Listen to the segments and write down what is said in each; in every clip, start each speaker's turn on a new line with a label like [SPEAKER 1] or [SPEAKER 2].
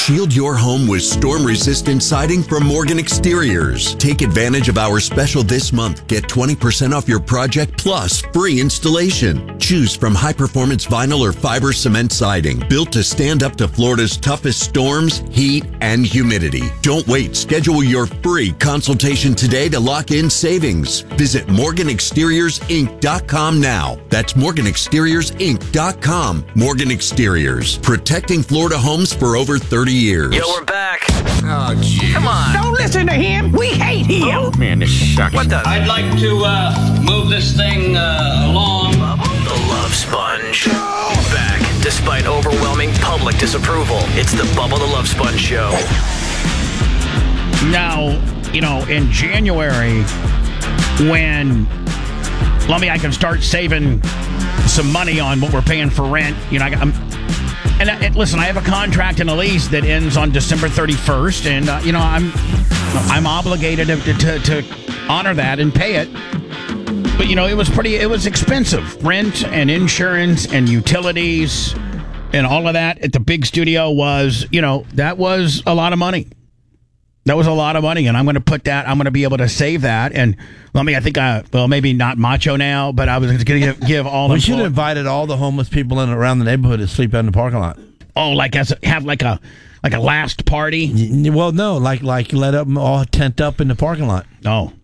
[SPEAKER 1] Shield your home with storm-resistant siding from Morgan Exteriors. Take advantage of our special this month. Get 20% off your project plus free installation. Choose from high-performance vinyl or fiber cement siding, built to stand up to Florida's toughest storms, heat, and humidity. Don't wait. Schedule your free consultation today to lock in savings. Visit MorganExteriorsInc.com now. That's MorganExteriorsInc.com. Morgan Exteriors, protecting Florida homes for over 30 years.
[SPEAKER 2] Yo, we're back.
[SPEAKER 3] Oh, jeez.
[SPEAKER 2] Come on.
[SPEAKER 4] Don't listen to him. We hate him.
[SPEAKER 3] Oh, man, this sucks.
[SPEAKER 2] What the?
[SPEAKER 5] I'd like to move this thing along.
[SPEAKER 2] The Love Sponge. Back, despite overwhelming public disapproval. It's the Bubba the Love Sponge Show.
[SPEAKER 4] Now, in January, when I can start saving some money on what we're paying for rent. Listen, I have a contract and a lease that ends on December 31st, and I'm obligated to honor that and pay it. But it was expensive. Rent and insurance and utilities and all of that at the big studio was, that was a lot of money. That was a lot of money, and I'm going to be able to save that. And I think maybe not macho now, but I was going to give all
[SPEAKER 6] We should have invited all the homeless people in around the neighborhood to sleep out in the parking lot.
[SPEAKER 4] Oh, have a last party?
[SPEAKER 6] Well, no, like let them all tent up in the parking lot.
[SPEAKER 4] Oh.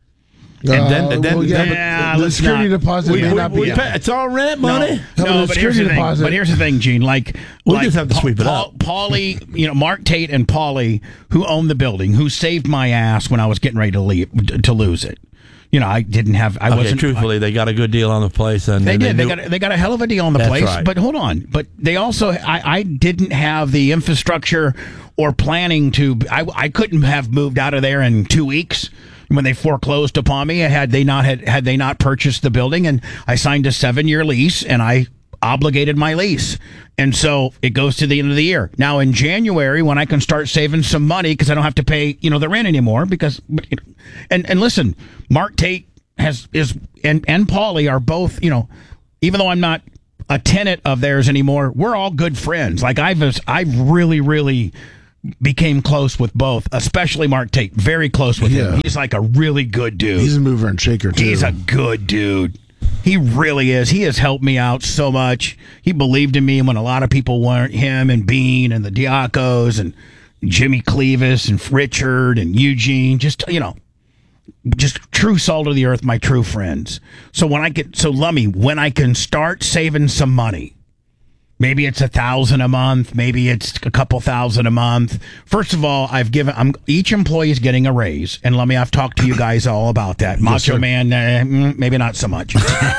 [SPEAKER 7] The security deposit may not be.
[SPEAKER 6] It's all rent money.
[SPEAKER 4] No, but here's the thing. But here's the thing, Gene.
[SPEAKER 6] We just have to sweep it up.
[SPEAKER 4] Paulie, Mark Tate and Paulie, who own the building, who saved my ass when I was getting ready to lose it. I didn't have. I wasn't.
[SPEAKER 6] Truthfully, they got a good deal on the place, and
[SPEAKER 4] they did. They got a hell of a deal on the place.
[SPEAKER 6] Right.
[SPEAKER 4] But hold on. But they also, I didn't have the infrastructure or planning to. I couldn't have moved out of there in 2 weeks. When they foreclosed upon me, had they not purchased the building, and I signed a 7-year lease, and I obligated my lease, and so it goes to the end of the year. Now in January, when I can start saving some money because I don't have to pay the rent anymore, because and listen, Mark Tate and Paulie are both even though I'm not a tenant of theirs anymore, we're all good friends. Like I've really became close with both, especially Mark Tate. Very close with him. He's like a really good dude.
[SPEAKER 7] He's a mover and shaker, too.
[SPEAKER 4] He's a good dude. He really is. He has helped me out so much. He believed in me when a lot of people weren't. Him and Bean and the Diacos and Jimmy Clevis and Richard and Eugene. Just true salt of the earth, my true friends. So when I can start saving some money, maybe it's $1,000 a month. Maybe it's a couple thousand a month. First of all, each employee is getting a raise, and I've talked to you guys all about that. Macho Man, maybe not so much.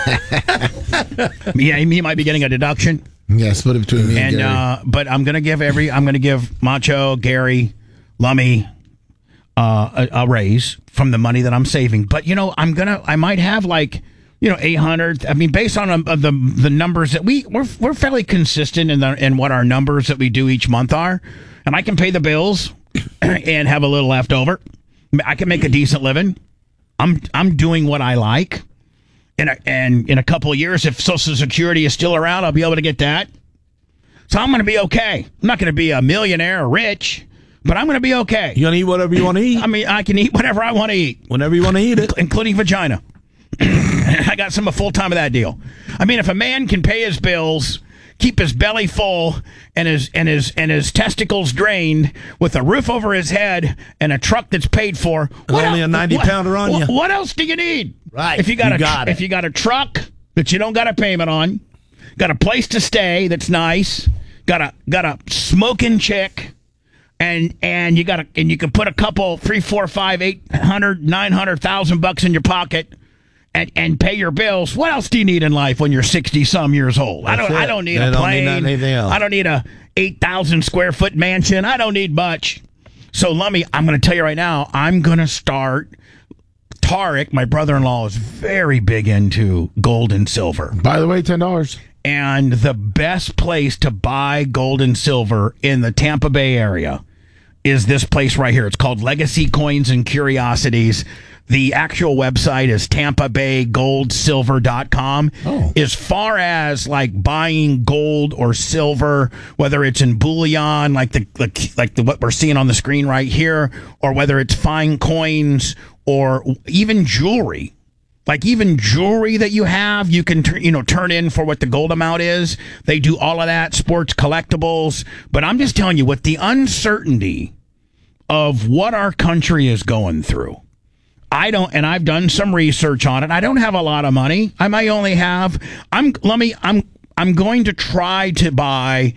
[SPEAKER 4] He might be getting a deduction.
[SPEAKER 7] Yeah, split it between me and Gary.
[SPEAKER 4] But I'm gonna give Macho, Gary, Lummy, a raise from the money that I'm saving. But I might have 800. I mean, based on the numbers that we're fairly consistent in what our numbers that we do each month are, and I can pay the bills and have a little left over. I can make a decent living. I'm doing what I like, and in a couple of years, if Social Security is still around, I'll be able to get that. So I'm going to be okay. I'm not going to be a millionaire or rich, but I'm going to be okay.
[SPEAKER 6] You going to eat whatever you want to eat?
[SPEAKER 4] I mean, I can eat whatever I want to eat,
[SPEAKER 6] whenever you want to eat it,
[SPEAKER 4] including vagina. I got some full time of that deal. I mean, if a man can pay his bills, keep his belly full, and his testicles drained, with a roof over his head and a truck that's paid for,
[SPEAKER 6] only a 90-pounder on you.
[SPEAKER 4] What else do you need?
[SPEAKER 6] Right.
[SPEAKER 4] If you got a truck that you don't got a payment on, got a place to stay that's nice, got a smoking chick. And you can put a couple, 3, 4, 5, 800, 900,000 bucks in your pocket and pay your bills. What else do you need in life when you're 60-some years old? I don't need a plane.
[SPEAKER 6] Don't need anything else.
[SPEAKER 4] I don't need a 8,000 square foot mansion. I don't need much. So Lummy, I'm going to tell you right now, I'm going to start. Tarek, my brother-in-law, is very big into gold and silver.
[SPEAKER 7] By the way, $10.
[SPEAKER 4] And the best place to buy gold and silver in the Tampa Bay area is this place right here. It's called Legacy Coins and Curiosities. The actual website is TampaBayGoldSilver.com.
[SPEAKER 7] Oh.
[SPEAKER 4] As far as like buying gold or silver, whether it's in bullion, like what we're seeing on the screen right here, or whether it's fine coins or even jewelry. Like even jewelry that you have, you can turn in for what the gold amount is. They do all of that, sports collectibles. But I'm just telling you, with the uncertainty of what our country is going through, I've done some research on it. I don't have a lot of money. I might only have. I'm going to try to buy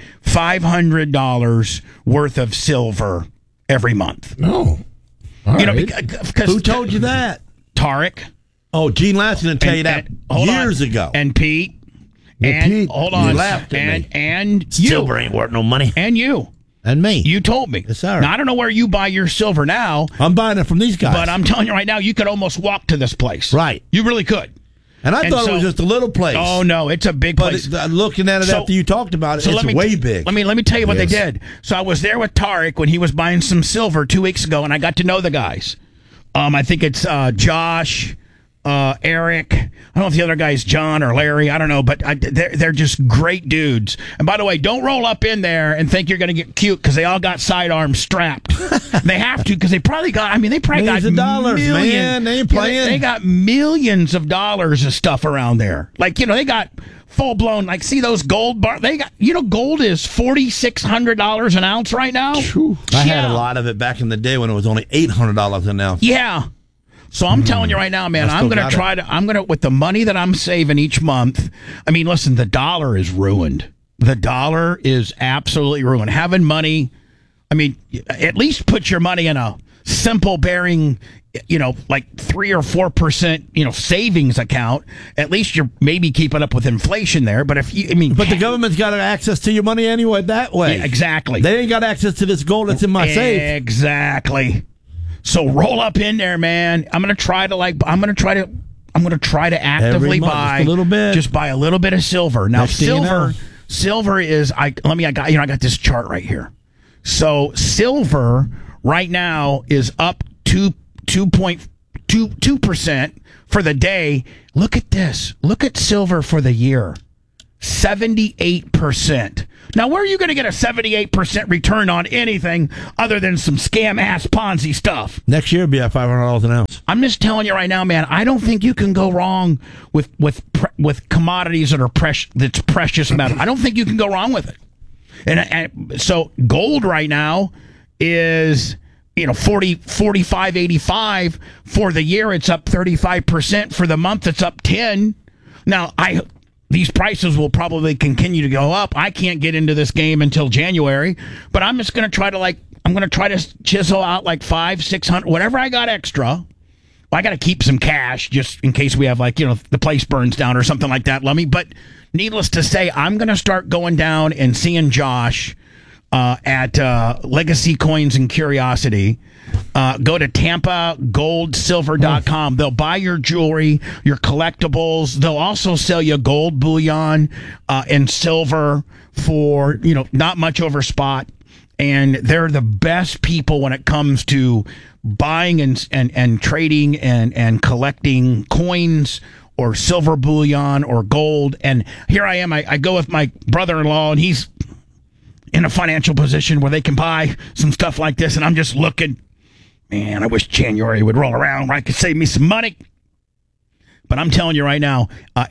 [SPEAKER 4] $500 worth of silver every month.
[SPEAKER 7] No,
[SPEAKER 4] because
[SPEAKER 6] Who told you that?
[SPEAKER 4] Tarek.
[SPEAKER 6] Oh, Gene Latt's going to tell you that years ago.
[SPEAKER 4] And Pete.
[SPEAKER 7] Pete,
[SPEAKER 4] hold on.
[SPEAKER 6] You laughed at me.
[SPEAKER 4] And you.
[SPEAKER 6] Silver ain't worth no money.
[SPEAKER 4] And you.
[SPEAKER 6] And me.
[SPEAKER 4] You told me.
[SPEAKER 6] Yes, sir.
[SPEAKER 4] Now, I don't know where you buy your silver now.
[SPEAKER 6] I'm buying it from these guys.
[SPEAKER 4] But I'm telling you right now, you could almost walk to this place.
[SPEAKER 6] Right.
[SPEAKER 4] You really could.
[SPEAKER 6] And I thought it was just a little place.
[SPEAKER 4] Oh, no, it's a big place.
[SPEAKER 6] But looking at it after you talked about it, it's way big.
[SPEAKER 4] Let me tell you what they did. So I was there with Tarek when he was buying some silver 2 weeks ago, and I got to know the guys. I think it's Josh, Eric. I don't know if the other guy's John or Larry. I don't know, but they're just great dudes. And by the way, don't roll up in there and think you're going to get cute because they all got sidearms strapped. They have to because they probably got
[SPEAKER 6] millions
[SPEAKER 4] got
[SPEAKER 6] of dollars, man. They ain't playing.
[SPEAKER 4] They got millions of dollars of stuff around there. Like, they got full blown, like, see those gold bar? They got, gold is $4,600 an ounce right now.
[SPEAKER 6] I had a lot of it back in the day when it was only $800 an ounce.
[SPEAKER 4] Yeah. So I'm telling you right now, man, I'm going to with the money that I'm saving each month. I mean, listen, the dollar is ruined. The dollar is absolutely ruined. Having money, I mean, at least put your money in a simple bearing, like 3 or 4%, savings account. At least you're maybe keeping up with inflation there. But
[SPEAKER 6] but the government's got access to your money anyway that way.
[SPEAKER 4] Yeah, exactly.
[SPEAKER 6] They ain't got access to this gold that's in my safe.
[SPEAKER 4] Exactly. So roll up in there, man. I'm gonna try to actively buy
[SPEAKER 6] just a little bit.
[SPEAKER 4] Just buy a little bit of silver. Now silver is I got this chart right here. So silver right now is up 2.2% for the day. Look at this. Look at silver for the year. 78%. Now, where are you going to get a 78% return on anything other than some scam-ass Ponzi stuff?
[SPEAKER 6] Next year, it'll be at $500 an ounce.
[SPEAKER 4] I'm just telling you right now, man, I don't think you can go wrong with commodities that are that's precious metal. I don't think you can go wrong with it. And so gold right now is 45.85 for the year. It's up 35%. For the month, it's up 10. Now, these prices will probably continue to go up. I can't get into this game until January, but I'm just going to try to chisel out like $500-600, whatever I got extra. Well, I got to keep some cash just in case we have the place burns down or something like that, Lummy. But needless to say, I'm going to start going down and seeing Josh at Legacy Coins and Curiosity. Go to TampaGoldSilver.com. They'll buy your jewelry, your collectibles. They'll also sell you gold bullion and silver for not much over spot. And they're the best people when it comes to buying and trading and collecting coins or silver bullion or gold. And here I am. I go with my brother-in-law, and he's in a financial position where they can buy some stuff like this. And I'm just looking. Man, I wish January would roll around where I could save me some money. But I'm telling you right now,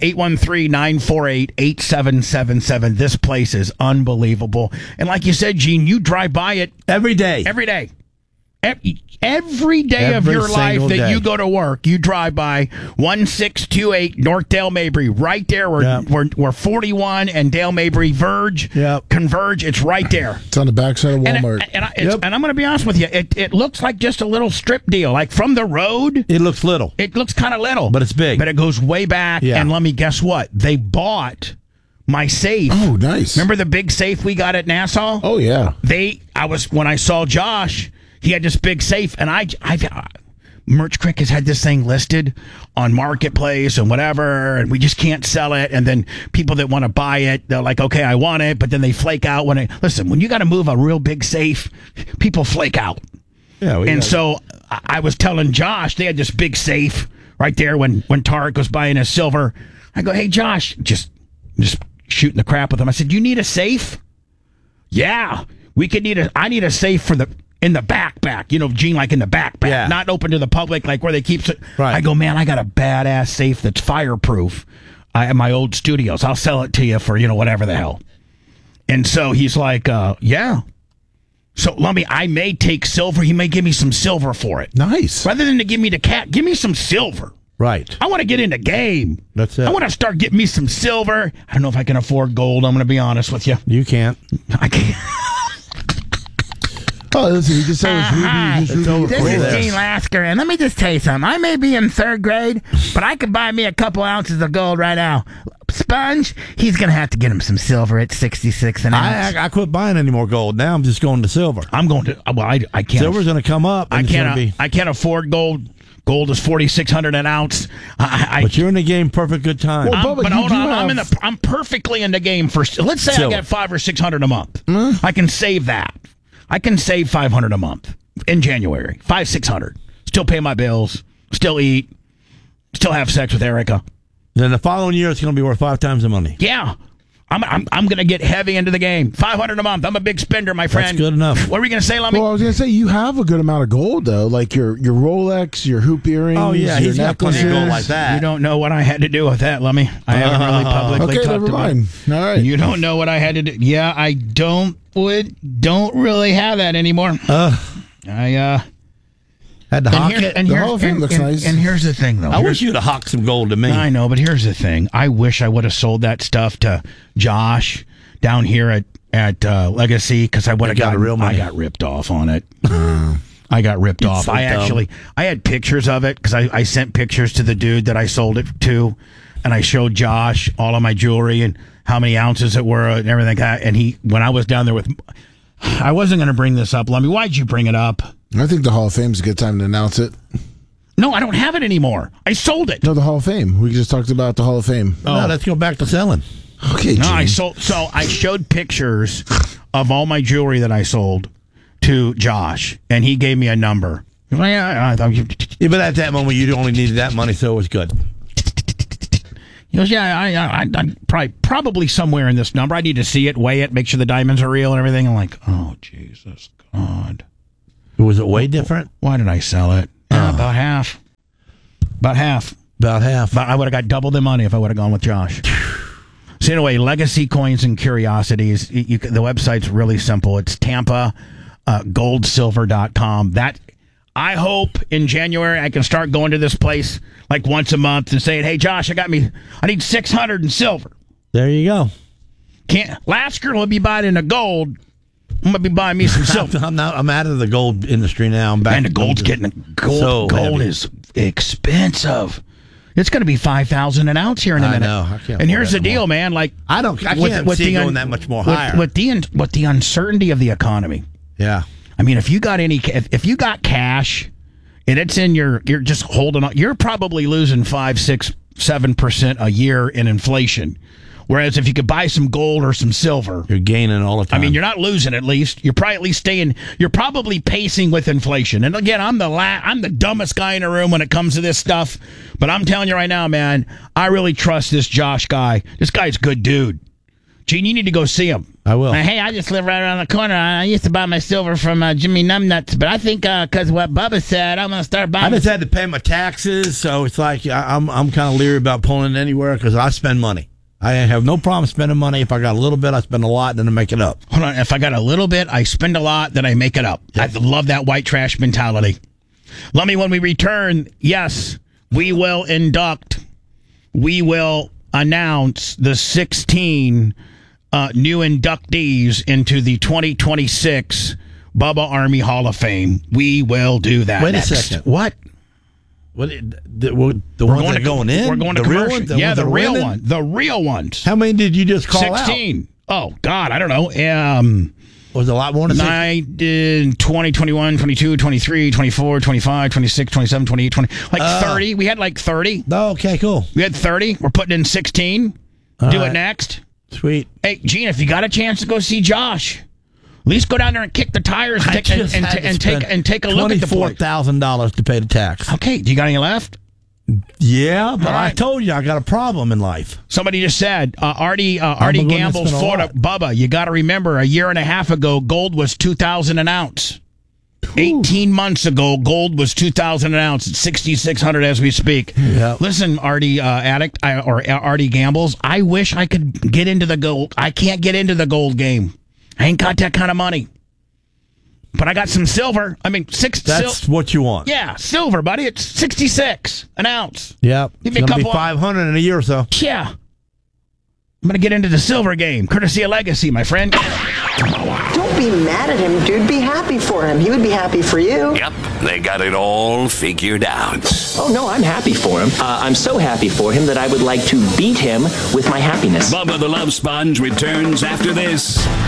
[SPEAKER 4] 813-948-8777. This place is unbelievable. And like you said, Gene, you drive by it
[SPEAKER 6] every day.
[SPEAKER 4] Every day. Every day of your life that you go to work, you drive by 1628 North Dale Mabry, right there where 41 and Dale Mabry converge. It's right there.
[SPEAKER 7] It's on the backside of Walmart.
[SPEAKER 4] And I'm going to be honest with you, it looks like just a little strip deal. Like from the road,
[SPEAKER 6] it looks little.
[SPEAKER 4] It looks kind of little,
[SPEAKER 6] but it's big.
[SPEAKER 4] But it goes way back. Yeah. And let me guess what? They bought my safe.
[SPEAKER 7] Oh, nice.
[SPEAKER 4] Remember the big safe we got at Nassau?
[SPEAKER 7] Oh yeah.
[SPEAKER 4] When I saw Josh, he had this big safe, and Merch Crick has had this thing listed on Marketplace and whatever, and we just can't sell it. And then people that want to buy it, they're like, okay, I want it, but then they flake out when you got to move a real big safe, people flake out.
[SPEAKER 6] Yeah,
[SPEAKER 4] so I was telling Josh, they had this big safe right there when Tarek was buying his silver. I go, hey, Josh, just shooting the crap with him. I said, you need a safe? Yeah, I need a safe in the backpack, Gene, like in the backpack, not open to the public, like where they keep it.
[SPEAKER 6] Right.
[SPEAKER 4] I go, man, I got a badass safe that's fireproof at my old studios. I'll sell it to you for, whatever the hell. And so he's like, yeah. So, Lummy, I may take silver. He may give me some silver for it.
[SPEAKER 7] Nice.
[SPEAKER 4] Rather than to give me the cat, give me some silver.
[SPEAKER 6] Right.
[SPEAKER 4] I want to get in the game.
[SPEAKER 6] That's it.
[SPEAKER 4] I want to start getting me some silver. I don't know if I can afford gold. I'm going to be honest with you.
[SPEAKER 6] You can't.
[SPEAKER 4] I can't.
[SPEAKER 7] Oh, listen, you just said it was Ruby.
[SPEAKER 4] This is Gene Lasker, and let me just tell you something. I may be in 3rd grade, but I could buy me a couple ounces of gold right now. Sponge, he's going to have to get him some silver at 66 an ounce.
[SPEAKER 6] I quit buying any more gold. Now I'm just going to silver.
[SPEAKER 4] I'm going to. Well, I can't.
[SPEAKER 6] Silver's going to come up.
[SPEAKER 4] I can't afford gold. Gold is $4,600 an ounce.
[SPEAKER 6] But you're in the game, perfect good time.
[SPEAKER 7] Well,
[SPEAKER 4] but hold on, I'm perfectly in the game for. Let's say I get $500 or $600 a month. I can save that. I can save $500 a month in January. $500-600. Still pay my bills. Still eat. Still have sex with Erica.
[SPEAKER 6] Then the following year, it's going to be worth 5 times the money.
[SPEAKER 4] Yeah. I'm going to get heavy into the game. $500 a month. I'm a big spender, my friend.
[SPEAKER 6] That's good enough.
[SPEAKER 4] What were you going to say, Lummy?
[SPEAKER 7] Well, I was going to say, you have a good amount of gold, though. Like your Rolex, your hoop earrings,
[SPEAKER 6] yeah,
[SPEAKER 7] your
[SPEAKER 6] he's got plenty
[SPEAKER 7] necklaces.
[SPEAKER 6] of gold like that.
[SPEAKER 4] You don't know what I had to do with that, Lummy. I haven't really publicly
[SPEAKER 7] Okay,
[SPEAKER 4] talked
[SPEAKER 7] never
[SPEAKER 4] about
[SPEAKER 7] mind.
[SPEAKER 4] it.
[SPEAKER 7] All right.
[SPEAKER 4] You don't know what I had to do. Yeah, I don't really have that anymore. I
[SPEAKER 6] had to hawk it.
[SPEAKER 7] The Hall of Fame looks nice.
[SPEAKER 4] And here's the thing, though.
[SPEAKER 6] I wish you'd have hawked some gold to me.
[SPEAKER 4] I know, but here's the thing. I wish I would have sold that stuff to Josh down here at Legacy, because I would have got
[SPEAKER 6] real money.
[SPEAKER 4] I got ripped off on it. I got ripped off.
[SPEAKER 6] so
[SPEAKER 4] I had pictures of it, because I sent pictures to the dude that I sold it to, and I showed Josh all of my jewelry and how many ounces it were and everything. And when I was down there with, I wasn't going to bring this up, Lummy. Why'd you bring it up?
[SPEAKER 7] I think the Hall of Fame's a good time to announce it.
[SPEAKER 4] No, I don't have it anymore. I sold it.
[SPEAKER 7] No, the Hall of Fame. We just talked about the Hall of Fame.
[SPEAKER 6] No, let's go back to selling.
[SPEAKER 7] Okay,
[SPEAKER 4] No, I
[SPEAKER 7] Gene.
[SPEAKER 4] sold. So I showed pictures of all my jewelry that I sold to Josh, and he gave me a number. I thought you.
[SPEAKER 6] Yeah, but at that moment, you only needed that money, so it was good.
[SPEAKER 4] He goes, I'm probably somewhere in this number. I need to see it, weigh it, make sure the diamonds are real and everything. I'm like, oh, Jesus God.
[SPEAKER 6] Was it way different?
[SPEAKER 4] Why did I sell it? About half. About half.
[SPEAKER 6] About half.
[SPEAKER 4] But I would have got double the money if I would have gone with Josh. So anyway, Legacy Coins and Curiosities. The website's really simple. It's TampaGoldSilver.com. That I hope in January I can start going to this place like once a month and saying, "Hey, Josh, I need 600 in silver."
[SPEAKER 6] There you go.
[SPEAKER 4] Lasker will be buying into gold. I'm gonna be buying me some silver.
[SPEAKER 6] I'm out of the gold industry now. I'm back.
[SPEAKER 4] And the gold's getting gold.
[SPEAKER 6] So
[SPEAKER 4] gold
[SPEAKER 6] heavy.
[SPEAKER 4] is expensive. It's going to be $5,000 an ounce here in a minute.
[SPEAKER 6] I know. I can't
[SPEAKER 4] and here's the
[SPEAKER 6] afford that
[SPEAKER 4] deal, man. Like
[SPEAKER 6] I can't see it going that much more higher.
[SPEAKER 4] With the uncertainty of the economy.
[SPEAKER 6] Yeah.
[SPEAKER 4] I mean, if you got cash and it's in you're just holding on, you're probably losing 5, 6, 7% a year in inflation. Whereas if you could buy some gold or some silver,
[SPEAKER 6] you're gaining all the time.
[SPEAKER 4] I mean, you're not losing. At least you're probably at least staying. You're probably pacing with inflation. And again, I'm the dumbest guy in the room when it comes to this stuff. But I'm telling you right now, man, I really trust this Josh guy. This guy's a good dude. Gene, you need to go see him.
[SPEAKER 6] I will.
[SPEAKER 8] Hey, I just live right around the corner. I used to buy my silver from Jimmy Numbnuts, but I think because what Bubba said, I'm gonna start buying.
[SPEAKER 6] I just had to pay my taxes, so it's like I'm kind of leery about pulling it anywhere because I spend money. I have no problem spending money. If I got a little bit, I spend a lot, then I make it up.
[SPEAKER 4] Hold on. If I got a little bit, I spend a lot, then I make it up. Yep. I love that white trash mentality. Let me, when we return, yes, we will announce the 16 new inductees into the 2026 Bubba Army Hall of Fame. We will do that.
[SPEAKER 6] Wait
[SPEAKER 4] next.
[SPEAKER 6] a second.
[SPEAKER 4] What?
[SPEAKER 6] The ones that are going in?
[SPEAKER 4] We're going to
[SPEAKER 6] the real
[SPEAKER 4] commercial.
[SPEAKER 6] ones?
[SPEAKER 4] Yeah, the real
[SPEAKER 6] winning?
[SPEAKER 4] one. The real ones.
[SPEAKER 6] How many did you just call
[SPEAKER 4] 16. Oh, God, I don't know.
[SPEAKER 6] Was it a lot more than
[SPEAKER 4] 20, 21, 22, 23, 24, 25, 26, 27, 28, 20. 30. We had like 30.
[SPEAKER 6] Oh, okay, cool.
[SPEAKER 4] We had 30. We're putting in 16.
[SPEAKER 6] All
[SPEAKER 4] do
[SPEAKER 6] right.
[SPEAKER 4] it next.
[SPEAKER 6] Sweet.
[SPEAKER 4] Hey, Gene, if you got a chance to go see Josh, At least go down there and kick the tires and take a look at the place.
[SPEAKER 6] $24,000 to pay the tax.
[SPEAKER 4] Okay, do you got any left?
[SPEAKER 6] Yeah, but
[SPEAKER 4] All right.
[SPEAKER 6] I told you I got a problem in life.
[SPEAKER 4] Somebody just said, Artie
[SPEAKER 6] the one that's
[SPEAKER 4] gambles
[SPEAKER 6] been a
[SPEAKER 4] Florida.
[SPEAKER 6] lot.
[SPEAKER 4] Bubba, you got to remember, a year and a half ago, gold was $2,000 an ounce. 18 months ago, gold was $2,000 an ounce. It's $6,600 as we speak.
[SPEAKER 6] Yep.
[SPEAKER 4] Listen, Artie Artie gambles. I wish I could get into the gold. I can't get into the gold game. I ain't got that kind of money. But I got some silver. I mean,
[SPEAKER 6] That's what you want.
[SPEAKER 4] Yeah, silver, buddy. It's 66 an ounce.
[SPEAKER 6] Yep.
[SPEAKER 4] Give
[SPEAKER 6] It's
[SPEAKER 4] me a
[SPEAKER 6] going to be
[SPEAKER 4] couple-
[SPEAKER 6] 500 in a year or so.
[SPEAKER 4] Yeah. I'm going to get into the silver game, courtesy of Legacy, my friend.
[SPEAKER 9] Don't be mad at him, dude. Be happy for him. He would be happy for you.
[SPEAKER 10] Yep, they got it all figured out.
[SPEAKER 11] Oh, no, I'm happy for him. I'm so happy for him that I would like to beat him with my happiness.
[SPEAKER 10] Bubba the Love Sponge returns after this.